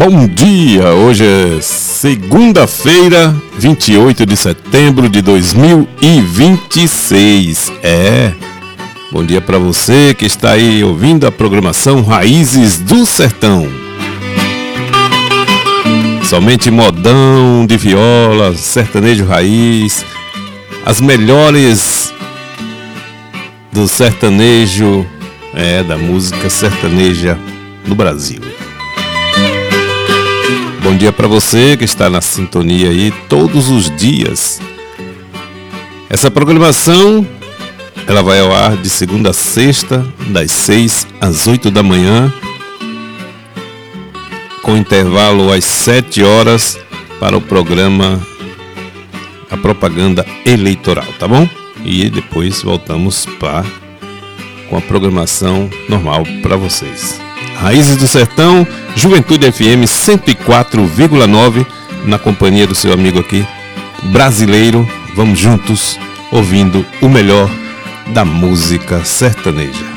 Bom dia, hoje é segunda-feira, 28 de setembro de 2026. Bom dia para você que está aí ouvindo a programação Raízes do Sertão. Somente modão de viola, sertanejo raiz, as melhores do sertanejo, da música sertaneja no Brasil. Bom dia para você que está na sintonia aí todos os dias. Essa programação, ela vai ao ar de segunda a sexta, das 6 às 8 da manhã, com intervalo às 7 horas para o programa A Propaganda Eleitoral, tá bom? E depois voltamos com a programação normal para vocês. Raízes do Sertão, Juventude FM 104,9, na companhia do seu amigo aqui, brasileiro. Vamos juntos, ouvindo o melhor da música sertaneja.